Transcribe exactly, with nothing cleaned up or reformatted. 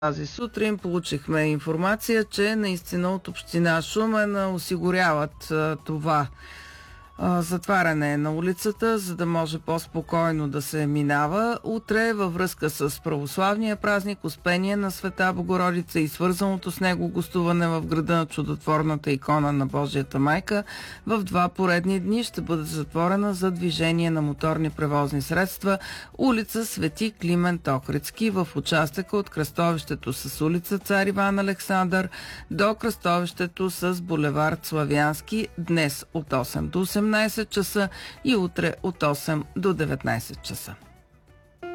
Тази сутрин получихме информация, че наистина от община Шумен осигуряват а, това а, затваряне на улицата, за да може по-спокойно да се минава. Утре във връзка с православния празник Успение на Света Богородица и свързаното с него гостуване в града на чудотворната икона на Божията майка, в два поредни дни ще бъде затворена за движение на моторни превозни средства улица Свети Климент Охридски в участъка от кръстовището с улица Цар Иван Александър до кръстовището с булевард Славянски днес от осем до осемнайсет часа и утре от осем до деветнайсет часа.